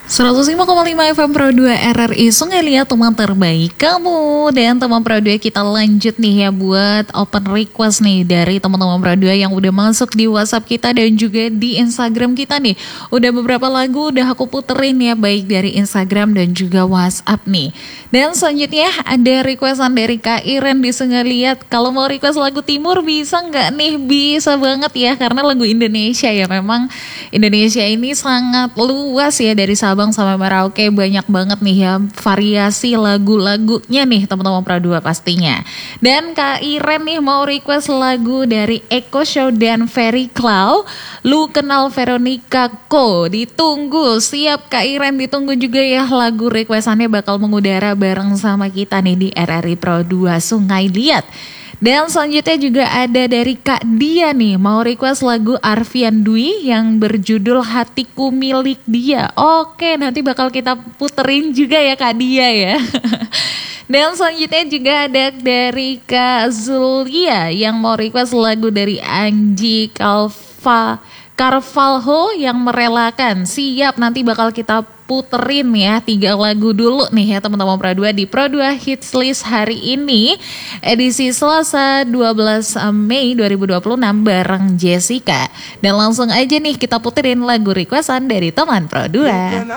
105,5 FM Pro 2 RRI Sungai Liat, teman terbaik kamu. Dan teman Pro 2 kita lanjut nih ya buat open request nih dari teman-teman Pro 2 yang udah masuk di WhatsApp kita dan juga di Instagram kita nih. Udah beberapa lagu udah aku puterin ya, baik dari Instagram dan juga WhatsApp nih. Dan selanjutnya ada requestan dari Kak Iren di Sungai Liat. Kalau mau request lagu timur bisa nggak nih? Bisa banget ya, karena lagu Indonesia ya, memang Indonesia ini sangat luas ya, dari Sabang sampai Merauke banyak banget nih ya variasi lagu-lagunya nih teman-teman Pro 2 pastinya. Dan Kak Iren nih mau request lagu dari Eko Show dan Ferry Cloud, Lu Kenal Veronica Ko. Ditunggu, siap Kak Iren, ditunggu juga ya lagu requestannya bakal mengudara bareng sama kita nih di RRI Pro 2 Sungai Liat. Dan selanjutnya juga ada dari Kak Dia nih, mau request lagu Arfian Dwi yang berjudul Hatiku Milik Dia. Oke, nanti bakal kita puterin juga ya Kak Dia ya. Dan selanjutnya juga ada dari Kak Zulia yang mau request lagu dari Anji Carvalho yang Merelakan. Siap, nanti bakal kita puterin ya 3 lagu dulu nih ya teman-teman Pro 2 di Pro 2 Hits List hari ini, edisi Selasa 12 Mei 2026 bareng Jessica. Dan langsung aja nih kita puterin lagu requestan dari teman Pro 2.